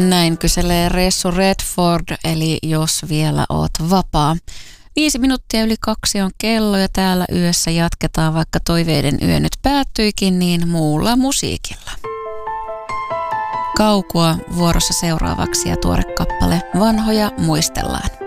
Näin kyselee Ressu Redford, eli jos vielä oot vapaa. 5 minuuttia yli 2 on kello ja täällä yössä jatketaan, vaikka toiveiden yö nyt päättyikin, niin muulla musiikilla. Kaukoa vuorossa seuraavaksi ja tuore kappale Vanhoja muistellaan.